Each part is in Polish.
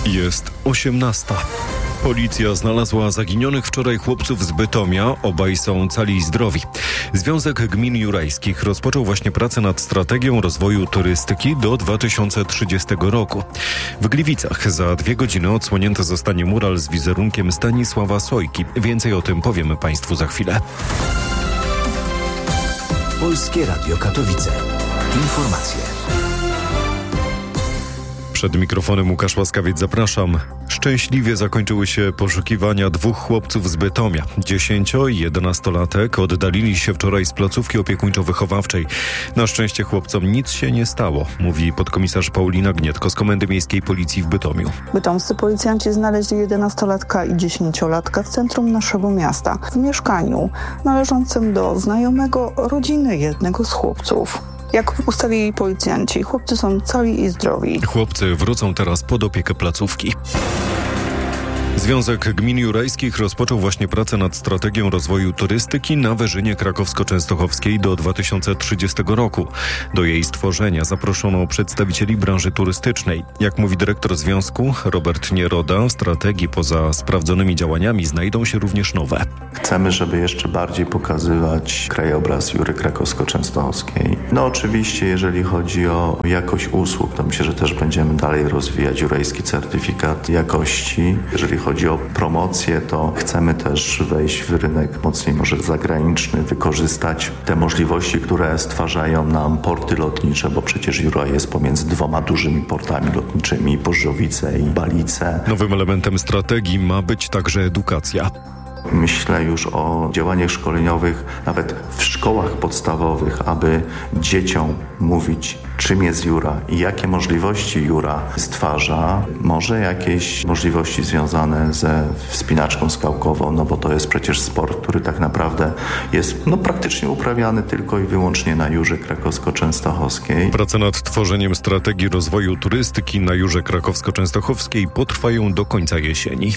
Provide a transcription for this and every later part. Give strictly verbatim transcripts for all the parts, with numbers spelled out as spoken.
Jest osiemnasta. Policja znalazła zaginionych wczoraj chłopców z Bytomia. Obaj są cali i zdrowi. Związek Gmin Jurajskich rozpoczął właśnie pracę nad strategią rozwoju turystyki do dwa tysiące trzydziestego roku. W Gliwicach za dwie godziny odsłonięty zostanie mural z wizerunkiem Stanisława Sojki. Więcej o tym powiemy Państwu za chwilę. Polskie Radio Katowice. Informacje. Przed mikrofonem Łukasz Łaskawiec, zapraszam. Szczęśliwie zakończyły się poszukiwania dwóch chłopców z Bytomia. Dziesięcio- i jedenastolatek oddalili się wczoraj z placówki opiekuńczo-wychowawczej. Na szczęście chłopcom nic się nie stało, mówi podkomisarz Paulina Gnietko z Komendy Miejskiej Policji w Bytomiu. Bytomscy policjanci znaleźli jedenastolatka i dziesięciolatka w centrum naszego miasta, w mieszkaniu należącym do znajomego rodziny jednego z chłopców. Jak ustalili policjanci, chłopcy są cali i zdrowi. Chłopcy wrócą teraz pod opiekę placówki. Związek Gmin Jurajskich rozpoczął właśnie pracę nad strategią rozwoju turystyki na Wyżynie Krakowsko-Częstochowskiej do dwa tysiące trzydziestego roku. Do jej stworzenia zaproszono przedstawicieli branży turystycznej. Jak mówi dyrektor związku Robert Nieroda, w strategii poza sprawdzonymi działaniami znajdą się również nowe. Chcemy, żeby jeszcze bardziej pokazywać krajobraz Jury Krakowsko-Częstochowskiej. No oczywiście, jeżeli chodzi o jakość usług, to myślę, że też będziemy dalej rozwijać jurajski certyfikat jakości. Jeżeli chodzi o promocję, to chcemy też wejść w rynek mocniej może zagraniczny, wykorzystać te możliwości, które stwarzają nam porty lotnicze, bo przecież Jura jest pomiędzy dwoma dużymi portami lotniczymi, Porzowice i Balice. Nowym elementem strategii ma być także edukacja. Myślę już o działaniach szkoleniowych nawet w szkołach podstawowych, aby dzieciom mówić, czym jest Jura i jakie możliwości Jura stwarza. Może jakieś możliwości związane ze wspinaczką skałkową, no bo to jest przecież sport, który tak naprawdę jest no, praktycznie uprawiany tylko i wyłącznie na Jurze Krakowsko-Częstochowskiej. Prace nad tworzeniem strategii rozwoju turystyki na Jurze Krakowsko-Częstochowskiej potrwają do końca jesieni.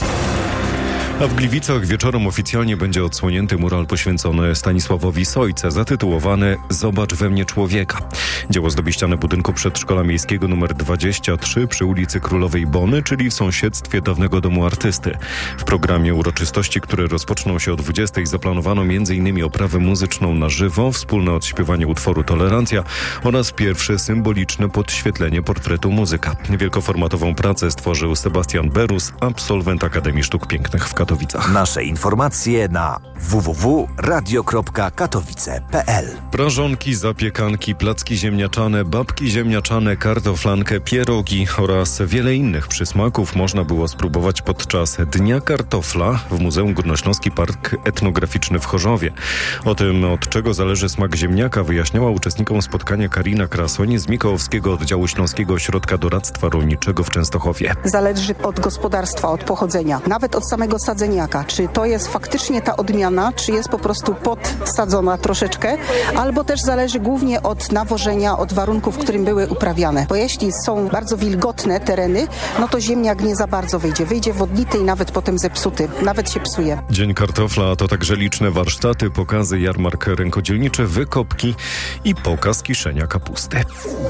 A w Gliwicach wieczorem oficjalnie będzie odsłonięty mural poświęcony Stanisławowi Sojce, zatytułowany „Zobacz we mnie człowieka”. Dzieło zdobi ścianę budynku przedszkola miejskiego nr dwadzieścia trzy przy ulicy Królowej Bony, czyli w sąsiedztwie dawnego domu artysty. W programie uroczystości, które rozpoczną się o dwudziestej, zaplanowano między innymi oprawę muzyczną na żywo, wspólne odśpiewanie utworu Tolerancja oraz pierwsze symboliczne podświetlenie portretu muzyka. Wielkoformatową pracę stworzył Sebastian Berus, absolwent Akademii Sztuk Pięknych w Katowicach. Nasze informacje na w w w kropka radio kropka katowice kropka p l. Prażonki, zapiekanki, placki ziemniaczane, babki ziemniaczane, kartoflankę, pierogi oraz wiele innych przysmaków można było spróbować podczas Dnia Kartofla w Muzeum Górnośląski Park Etnograficzny w Chorzowie. O tym, od czego zależy smak ziemniaka, wyjaśniała uczestnikom spotkania Karina Krasoń z Mikołowskiego Oddziału Śląskiego Ośrodka Doradztwa Rolniczego w Częstochowie. Zależy od gospodarstwa, od pochodzenia, nawet od samego sadzenia. Czy to jest faktycznie ta odmiana, czy jest po prostu podsadzona troszeczkę, albo też zależy głównie od nawożenia, od warunków, w którym były uprawiane. Bo jeśli są bardzo wilgotne tereny, no to ziemniak nie za bardzo wyjdzie. Wyjdzie wodnity i nawet potem zepsuty. Nawet się psuje. Dzień Kartofla to także liczne warsztaty, pokazy, jarmark rękodzielniczy, wykopki i pokaz kiszenia kapusty.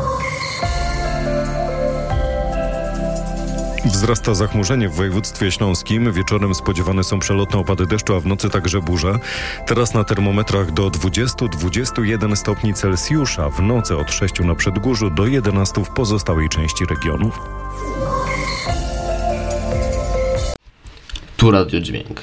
Wzrasta zachmurzenie w województwie śląskim. Wieczorem spodziewane są przelotne opady deszczu, a w nocy także burze. Teraz na termometrach do dwudziestu do dwudziestu jeden stopni Celsjusza. W nocy od sześciu na Przedgórzu do jedenastu w pozostałej części regionu. Tu Radio Dźwięk.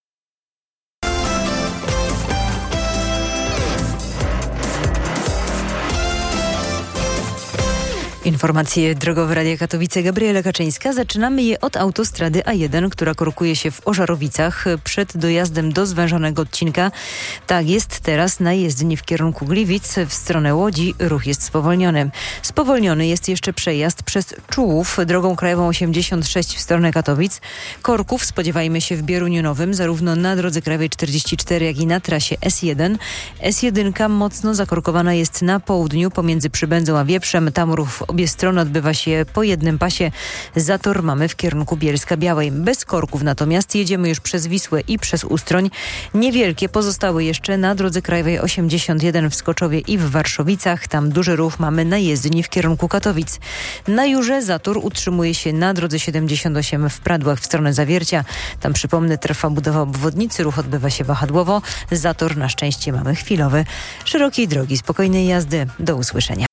Informacje drogowe Radia Katowice, Gabriela Kaczyńska. Zaczynamy je od autostrady A jeden, która korkuje się w Ożarowicach przed dojazdem do zwężonego odcinka. Tak jest teraz na jezdni w kierunku Gliwic. W stronę Łodzi ruch jest spowolniony. Spowolniony jest jeszcze przejazd przez Czułów drogą krajową osiemdziesiąt sześć w stronę Katowic. Korków spodziewajmy się w Bieruniu Nowym, zarówno na drodze krajowej czterdzieści cztery, jak i na trasie S jeden. S jeden mocno zakorkowana jest na południu pomiędzy Przybędzą a Wieprzem. Tam ruch obie strony odbywa się po jednym pasie. Zator mamy w kierunku Bielska-Białej. Bez korków natomiast jedziemy już przez Wisłę i przez Ustroń. Niewielkie pozostały jeszcze na drodze krajowej osiemdziesiąt jeden w Skoczowie i w Warszowicach. Tam duży ruch mamy na jezdni w kierunku Katowic. Na Jurze zator utrzymuje się na drodze siedemdziesiąt osiem w Pradłach w stronę Zawiercia. Tam, przypomnę, trwa budowa obwodnicy. Ruch odbywa się wahadłowo. Zator na szczęście mamy chwilowy. Szerokiej drogi, spokojnej jazdy. Do usłyszenia.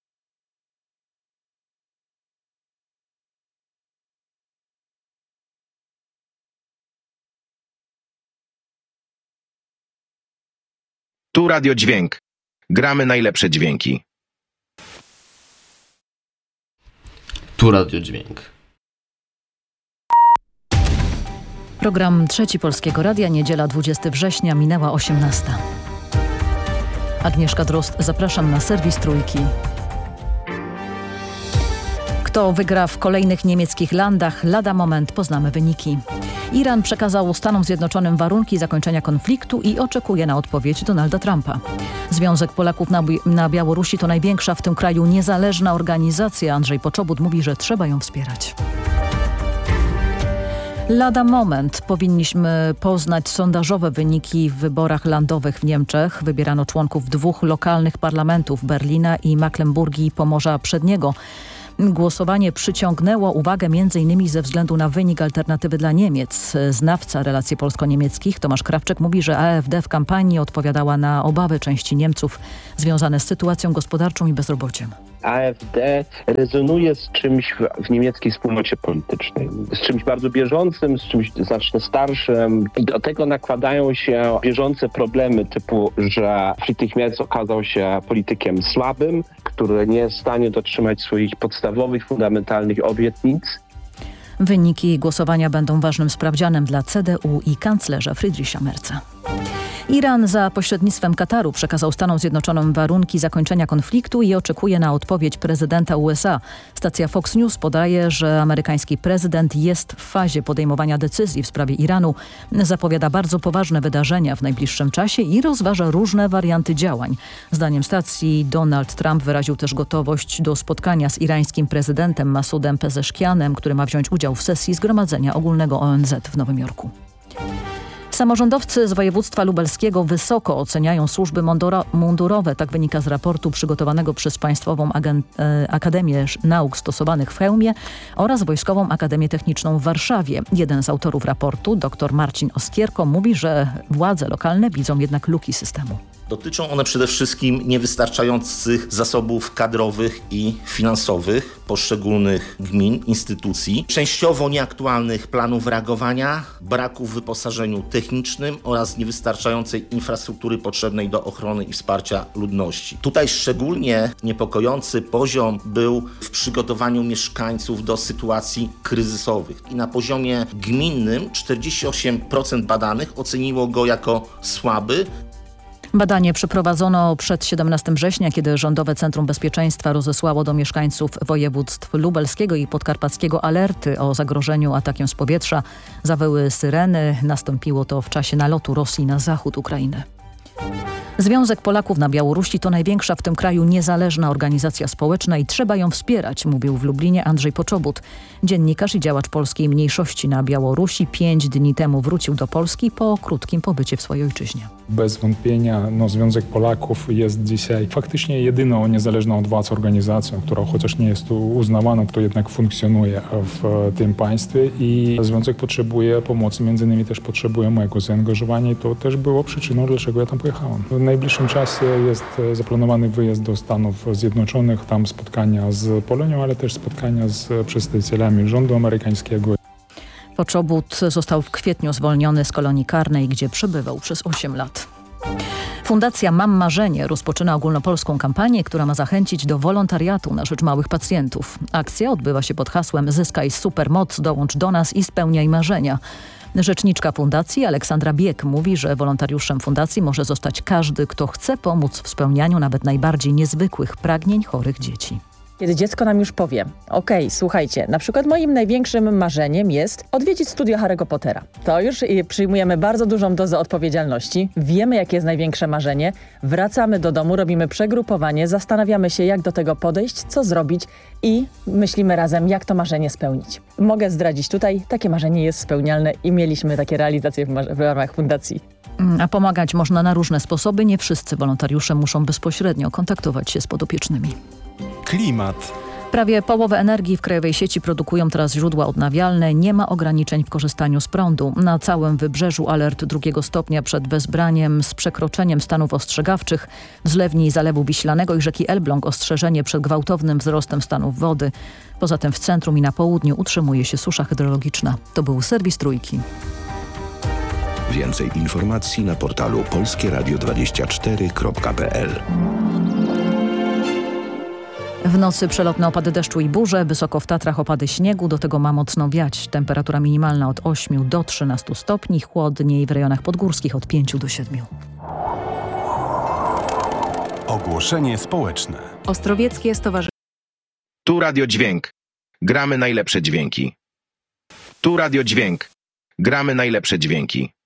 Tu Radio Dźwięk. Gramy najlepsze dźwięki. Tu Radio Dźwięk. Program Trzeci Polskiego Radia, niedziela dwudziestego września, minęła osiemnasta. Agnieszka Drozd, zapraszam na serwis Trójki. Kto wygra w kolejnych niemieckich landach? Lada moment poznamy wyniki. Iran przekazał Stanom Zjednoczonym warunki zakończenia konfliktu i oczekuje na odpowiedź Donalda Trumpa. Związek Polaków na, na Białorusi to największa w tym kraju niezależna organizacja. Andrzej Poczobut mówi, że trzeba ją wspierać. Lada moment powinniśmy poznać sondażowe wyniki w wyborach landowych w Niemczech. Wybierano członków dwóch lokalnych parlamentów, Berlina i Mecklenburgii i Pomorza Przedniego. Głosowanie przyciągnęło uwagę między innymi ze względu na wynik Alternatywy dla Niemiec. Znawca relacji polsko-niemieckich Tomasz Krawczyk mówi, że A F D w kampanii odpowiadała na obawy części Niemców związane z sytuacją gospodarczą i bezrobociem. A F D rezonuje z czymś w, w niemieckiej wspólnocie politycznej. Z czymś bardzo bieżącym, z czymś znacznie starszym. I do tego nakładają się bieżące problemy typu, że Friedrich Merz okazał się politykiem słabym, który nie jest w stanie dotrzymać swoich podstawowych, fundamentalnych obietnic. Wyniki głosowania będą ważnym sprawdzianem dla C D U i kanclerza Friedricha Merza. Iran za pośrednictwem Kataru przekazał Stanom Zjednoczonym warunki zakończenia konfliktu i oczekuje na odpowiedź prezydenta U S A. Stacja Fox News podaje, że amerykański prezydent jest w fazie podejmowania decyzji w sprawie Iranu. Zapowiada bardzo poważne wydarzenia w najbliższym czasie i rozważa różne warianty działań. Zdaniem stacji Donald Trump wyraził też gotowość do spotkania z irańskim prezydentem Masudem Pezeszkianem, który ma wziąć udział w sesji Zgromadzenia Ogólnego O N Z w Nowym Jorku. Samorządowcy z województwa lubelskiego wysoko oceniają służby munduro- mundurowe. Tak wynika z raportu przygotowanego przez Państwową Agen- e, Akademię Nauk Stosowanych w Chełmie oraz Wojskową Akademię Techniczną w Warszawie. Jeden z autorów raportu, dr Marcin Oskierko, mówi, że władze lokalne widzą jednak luki systemu. Dotyczą one przede wszystkim niewystarczających zasobów kadrowych i finansowych poszczególnych gmin, instytucji, częściowo nieaktualnych planów reagowania, braku w wyposażeniu technicznym oraz niewystarczającej infrastruktury potrzebnej do ochrony i wsparcia ludności. Tutaj szczególnie niepokojący poziom był w przygotowaniu mieszkańców do sytuacji kryzysowych i na poziomie gminnym czterdzieści osiem procent badanych oceniło go jako słaby. Badanie przeprowadzono przed siedemnastego września, kiedy Rządowe Centrum Bezpieczeństwa rozesłało do mieszkańców województw lubelskiego i podkarpackiego alerty o zagrożeniu atakiem z powietrza. Zawyły syreny. Nastąpiło to w czasie nalotu Rosji na zachód Ukrainy. Związek Polaków na Białorusi to największa w tym kraju niezależna organizacja społeczna i trzeba ją wspierać, mówił w Lublinie Andrzej Poczobut. Dziennikarz i działacz polskiej mniejszości na Białorusi pięć dni temu wrócił do Polski po krótkim pobycie w swojej ojczyźnie. Bez wątpienia no, Związek Polaków jest dzisiaj faktycznie jedyną niezależną od władz organizacją, która chociaż nie jest tu uznawana, to jednak funkcjonuje w tym państwie i Związek potrzebuje pomocy, między innymi też potrzebuje mojego zaangażowania i to też było przyczyną, dlaczego ja tam pojechałem. W najbliższym czasie jest zaplanowany wyjazd do Stanów Zjednoczonych, tam spotkania z Polonią, ale też spotkania z przedstawicielami rządu amerykańskiego. Poczobut został w kwietniu zwolniony z kolonii karnej, gdzie przebywał przez osiem lat. Fundacja Mam Marzenie rozpoczyna ogólnopolską kampanię, która ma zachęcić do wolontariatu na rzecz małych pacjentów. Akcja odbywa się pod hasłem Zyskaj supermoc, dołącz do nas i spełniaj marzenia. Rzeczniczka fundacji Aleksandra Biek mówi, że wolontariuszem fundacji może zostać każdy, kto chce pomóc w spełnianiu nawet najbardziej niezwykłych pragnień chorych dzieci. Kiedy dziecko nam już powie, okej, słuchajcie, na przykład moim największym marzeniem jest odwiedzić studio Harry'ego Pottera. To już przyjmujemy bardzo dużą dozę odpowiedzialności, wiemy jakie jest największe marzenie, wracamy do domu, robimy przegrupowanie, zastanawiamy się jak do tego podejść, co zrobić i myślimy razem jak to marzenie spełnić. Mogę zdradzić tutaj, takie marzenie jest spełnialne i mieliśmy takie realizacje w, w ramach fundacji. A pomagać można na różne sposoby, nie wszyscy wolontariusze muszą bezpośrednio kontaktować się z podopiecznymi. Klimat. Prawie połowę energii w krajowej sieci produkują teraz źródła odnawialne. Nie ma ograniczeń w korzystaniu z prądu. Na całym wybrzeżu alert drugiego stopnia przed wezbraniem z przekroczeniem stanów ostrzegawczych. W zlewni Zalewu Wiślanego i rzeki Elbląg ostrzeżenie przed gwałtownym wzrostem stanów wody. Poza tym w centrum i na południu utrzymuje się susza hydrologiczna. To był serwis Trójki. Więcej informacji na portalu polskie radio dwadzieścia cztery kropka p l. W nocy przelotne opady deszczu i burze, wysoko w Tatrach opady śniegu, do tego ma mocno wiać. Temperatura minimalna od ośmiu do trzynastu stopni, chłodniej w rejonach podgórskich od pięciu do siedmiu. Ogłoszenie społeczne. Ostrowieckie Stowarzyszenie. Tu Radio Dźwięk. Gramy najlepsze dźwięki. Tu Radio Dźwięk. Gramy najlepsze dźwięki.